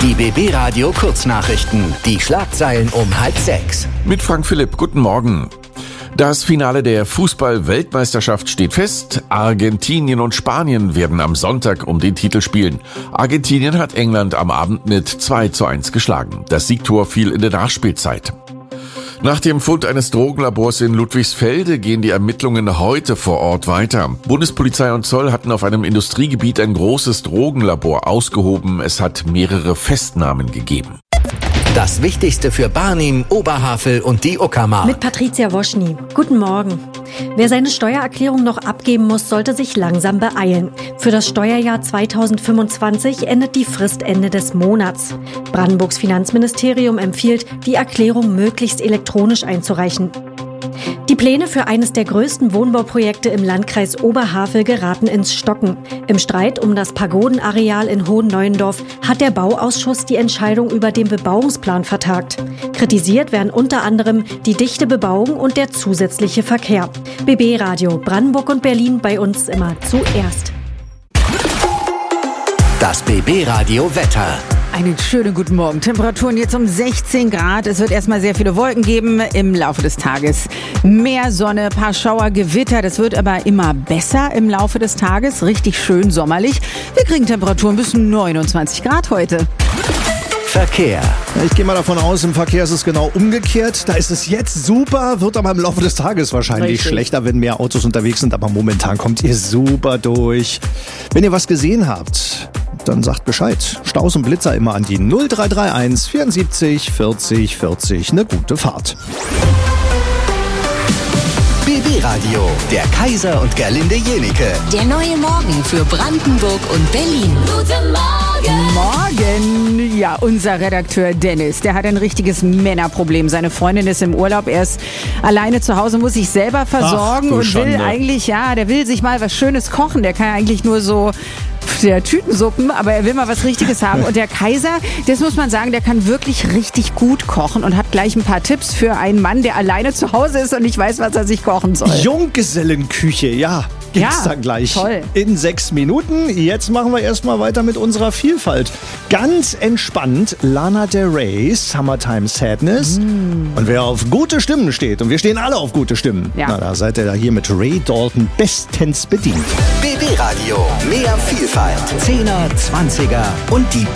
Die BB Radio Kurznachrichten. Die Schlagzeilen um 5:30. Mit Frank Philipp, guten Morgen. Das Finale der Fußball-Weltmeisterschaft steht fest. Argentinien und Spanien werden am Sonntag um den Titel spielen. Argentinien hat England am Abend mit 2:1 geschlagen. Das Siegtor fiel in der Nachspielzeit. Nach dem Fund eines Drogenlabors in Ludwigsfelde gehen die Ermittlungen heute vor Ort weiter. Bundespolizei und Zoll hatten auf einem Industriegebiet ein großes Drogenlabor ausgehoben. Es hat mehrere Festnahmen gegeben. Das Wichtigste für Barnim, Oberhavel und die Uckermark. Mit Patricia Woschny. Guten Morgen. Wer seine Steuererklärung noch abgeben muss, sollte sich langsam beeilen. Für das Steuerjahr 2025 endet die Frist Ende des Monats. Brandenburgs Finanzministerium empfiehlt, die Erklärung möglichst elektronisch einzureichen. Die Pläne für eines der größten Wohnbauprojekte im Landkreis Oberhavel geraten ins Stocken. Im Streit um das Pagodenareal in Hohenneuendorf hat der Bauausschuss die Entscheidung über den Bebauungsplan vertagt. Kritisiert werden unter anderem die dichte Bebauung und der zusätzliche Verkehr. BB Radio Brandenburg und Berlin, bei uns immer zuerst. Das BB Radio Wetter. Einen schönen guten Morgen. Temperaturen jetzt um 16 Grad. Es wird erstmal sehr viele Wolken geben im Laufe des Tages. Mehr Sonne, paar Schauer, Gewitter. Das wird aber immer besser im Laufe des Tages. Richtig schön sommerlich. Wir kriegen Temperaturen bis 29 Grad heute. Verkehr. Ich gehe mal davon aus, im Verkehr ist es genau umgekehrt. Da ist es jetzt super, wird aber im Laufe des Tages wahrscheinlich schlechter, wenn mehr Autos unterwegs sind. Aber momentan kommt ihr super durch. Wenn ihr was gesehen habt, dann sagt Bescheid. Staus und Blitzer immer an die 0331 74 40 40. Eine gute Fahrt. BB Radio, der Kaiser und Gerlinde Jenieke. Der neue Morgen für Brandenburg und Berlin. Guten Morgen! Morgen, ja, unser Redakteur Dennis, der hat ein richtiges Männerproblem. Seine Freundin ist im Urlaub, er ist alleine zu Hause, muss sich selber versorgen und will eigentlich, der will sich mal was Schönes kochen. Der kann eigentlich nur so Tütensuppen, aber er will mal was Richtiges haben. Und der Kaiser, das muss man sagen, der kann wirklich richtig gut kochen und hat gleich ein paar Tipps für einen Mann, der alleine zu Hause ist und nicht weiß, was er sich kochen soll. Junggesellenküche, ja. Gibt's dann gleich. Toll. In 6 Minuten. Jetzt machen wir erstmal weiter mit unserer Vielfalt. Ganz entspannt Lana Del Rey, Summertime Sadness. Und wer auf gute Stimmen steht, und wir stehen alle auf gute Stimmen, na, da seid ihr da hier mit Ray Dalton bestens bedient. BB Radio, mehr Vielfalt. 10er, 20er und die